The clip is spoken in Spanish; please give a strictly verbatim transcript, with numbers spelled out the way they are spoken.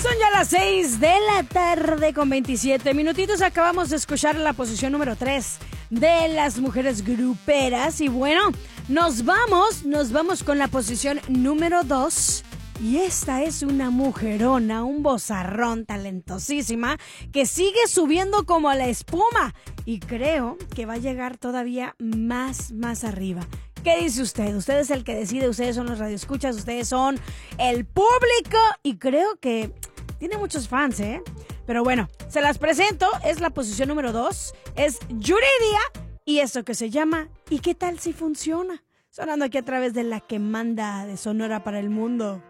Son ya las seis de la tarde con veintisiete minutitos. Acabamos de escuchar la posición número tres de las mujeres gruperas. Y bueno, nos vamos, nos vamos con la posición número dos. Y esta es una mujerona, un vozarrón talentosísima que sigue subiendo como la espuma. Y creo que va a llegar todavía más, más arriba. ¿Qué dice usted? Usted es el que decide, ustedes son los radioescuchas, ustedes son el público y creo que tiene muchos fans, ¿eh? Pero bueno, se las presento, es la posición número dos, es Yuridia y esto que se llama ¿Y qué tal si funciona? Sonando aquí a través de la que manda de Sonora para el mundo.